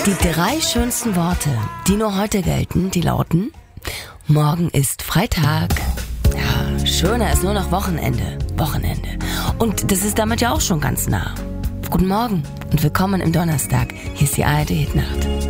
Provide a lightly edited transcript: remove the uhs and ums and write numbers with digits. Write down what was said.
Die 3 schönsten Worte, die nur heute gelten, die lauten: Morgen ist Freitag. Ja, schöner ist nur noch Wochenende. Und das ist damit ja auch schon ganz nah. Guten Morgen und willkommen im Donnerstag. Hier ist die ARD Hitnacht.